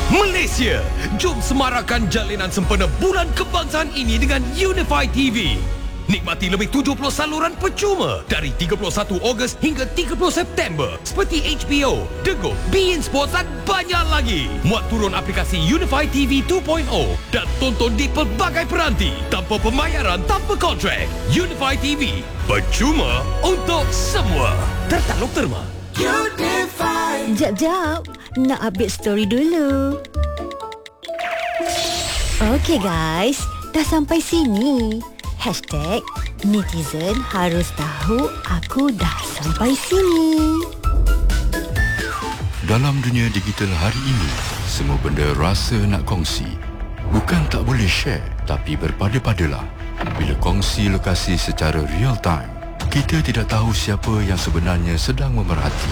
Malaysia, jom semarakkan jalinan sempena Bulan Kebangsaan ini dengan Unify TV. Nikmati lebih 70 saluran percuma dari 31 Ogos hingga 30 September seperti HBO, Dego, beIN Sports dan banyak lagi. Muat turun aplikasi Unify TV 2.0 dan tonton di pelbagai peranti tanpa pembayaran, tanpa kontrak. Unify TV, percuma untuk semua. Tertaluk terma. Unify. Jap, nak update story dulu. Okay guys, dah sampai sini. #netizen harus tahu aku dah sampai sini. Dalam dunia digital hari ini, semua benda rasa nak kongsi. Bukan tak boleh share, tapi berpada-padalah. Bila kongsi lokasi secara real time, kita tidak tahu siapa yang sebenarnya sedang memerhati.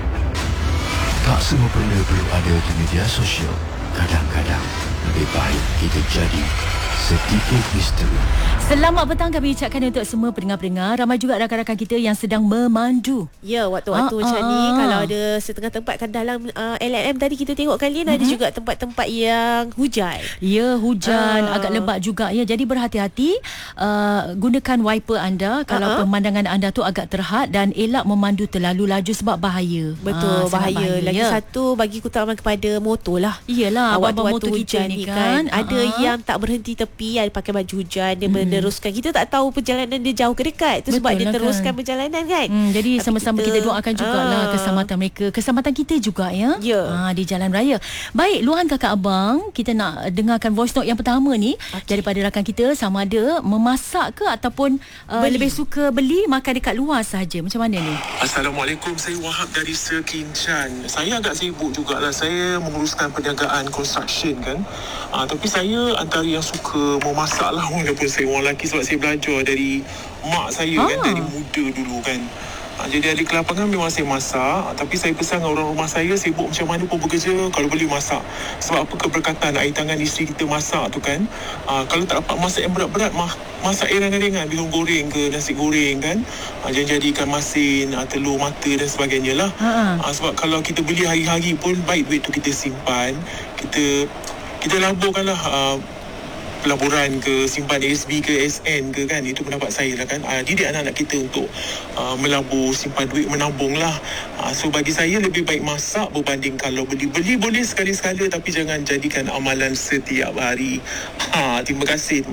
Tak semua benda perlu ada di media sosial. Kadang-kadang lebih baik kita jadi sedikit misteri. Selamat petang kami ucapkan untuk semua pendengar-pendengar. Ramai juga rakan-rakan kita yang sedang memandu. Ya, waktu-waktu macam ni, kalau ada setengah tempat kan dalam LLM tadi kita tengok kalian ada juga tempat-tempat yang hujan. Ya, hujan, agak lebat juga ya. Jadi berhati-hati, gunakan wiper anda kalau pemandangan anda tu agak terhad dan elak memandu terlalu laju sebab bahaya. Betul, bahaya. Lagi ya. satu bagi utama kepada motor lah. Iyalah, waktu-waktu motor hujan kita ni kan ada yang tak berhenti tepi, ada pakai baju hujan, dia meneruskan. Kita tak tahu perjalanan dia jauh ke dekat. Tu sebab dia teruskan perjalanan kan. Jadi tapi sama-sama kita doakan jugalah keselamatan mereka, keselamatan kita juga ya. Di jalan raya. Baik, luahan kakak abang, kita nak dengarkan voice note yang pertama ni daripada rakan kita, sama ada memasak ke ataupun lebih suka beli makan dekat luar saja. Macam mana ni? Assalamualaikum, saya Wahab dari Sekinchan. Saya agak sibuk jugalah. Saya menguruskan perniagaan construction kan. Tapi saya antara yang suka memasak lah, walaupun saya orang lelaki, sebab saya belajar dari mak saya kan, dari muda dulu kan. Jadi adik kelapangan memang saya masak. Tapi saya pesan dengan orang rumah saya, sibuk macam mana pun bekerja, kalau boleh masak. Sebab apa, keberkatan air tangan isteri kita masak tu kan. Kalau tak dapat masak yang berat-berat, masak yang ringan-ringan, bihun goreng ke nasi goreng kan. Jadi ikan masin, telur mata dan sebagainya lah. Sebab kalau kita beli hari-hari pun, baik duit tu kita simpan, kita laburkanlah pelaburan ke, simpan ASB ke SN ke kan. Itu pendapat saya lah kan. Didik anak-anak kita untuk melabur, simpan duit, menabung lah. So bagi saya lebih baik masak berbanding kalau beli boleh sekali-sekala, tapi jangan jadikan amalan setiap hari. Terima kasih.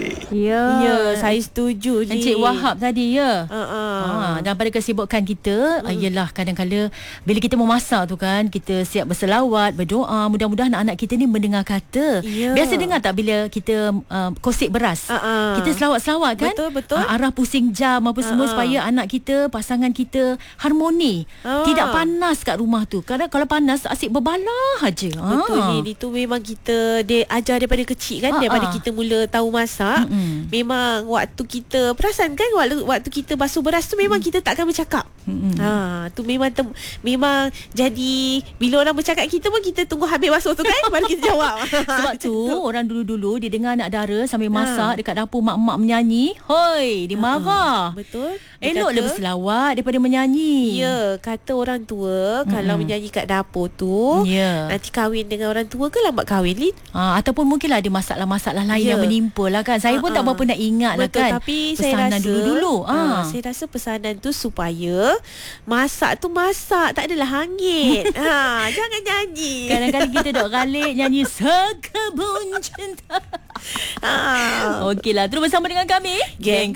Ya, saya setuju je Encik Wahab tadi ya. Dan pada kesibukan kita, ialah kadang-kadang bila kita memasak tu kan, kita siap berselawat, berdoa, mudah-mudahan anak kita ni mendengar kata. Biasa dengar tak bila kita kosek beras, kita selawat-selawat kan, betul. Arah pusing jam apa semua, supaya anak kita, pasangan kita harmoni, tidak panas kat rumah tu. Kadang kalau panas asyik berbalah aja. Betul ni, itu memang kita dia ajar daripada kecil kan, daripada kita mula tahu masak. Memang waktu kita perasan kan, waktu kita basuh beras tu memang kita takkan bercakap. Tu memang jadi bila orang bercakap kita pun kita tunggu habis basuh tu kan, baru kita jawab. Sebab tu orang dulu-dulu dia dengar anak dara sambil masak dekat dapur, mak-mak menyanyi, hoi, dia marah. Betul. Eloklah berselawat daripada menyanyi. Ya, kata orang tua, kalau menyanyi kat dapur tu, nanti kahwin dengan orang tua ke lambat kahwin, Lin? Ataupun mungkinlah ada masalah-masalah lain yang menimpa lah kan. Saya pun tak berapa nak ingat lah kan. Tapi pesanan saya rasa dulu-dulu. Saya rasa pesanan tu supaya masak tu masak, tak adalah hangit. Jangan nyanyi. Kadang-kadang kita dok galik nyanyi Sekebun Cinta. Okeylah, terus bersama dengan kami, Geng